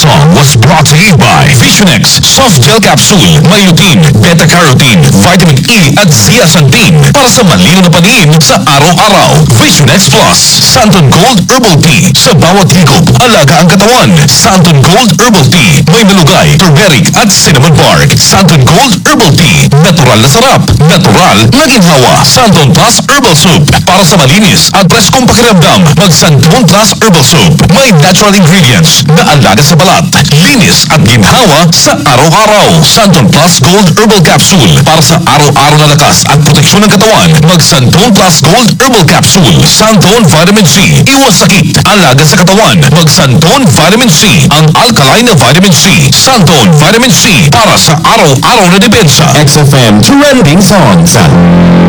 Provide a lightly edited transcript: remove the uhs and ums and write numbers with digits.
song was brought to you by Visionex Soft Gel Capsule, may lutein, beta-carotene, vitamin E at zeaxanthin para sa malinaw na paningin sa araw-araw. Visionex Plus, Santon Gold Herbal Tea. Sa bawat higop, alaga ang katawan. Santon Gold Herbal Tea, may malugay, turmeric at cinnamon bark. Santon Gold Herbal Tea, natural na sarap, natural na ginhawa. Santon Plus Herbal Soup, para sa malinis at preskong pakiramdam. Mag Santon Plus Herbal Soup, may natural ingredients na alaga sa balat, linis at ginhawa sa araw-araw. Santon Plus Gold Herbal Capsule, para sa araw-araw na lakas at proteksyon ng katawan. Mag Santon Plus Gold Herbal Capsule. Santon Vitamin C, iwas sakit, alaga sa katawan. Mag Santon Vitamin C, ang alkaline na vitamin C. Santon Vitamin C, para sa araw-araw na depensa. XFM Trending Songs.